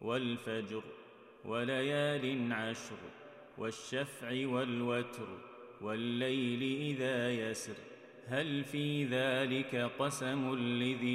والفجر وليال عشر والشفع والوتر والليل إذا يسر هل في ذلك قسم لذي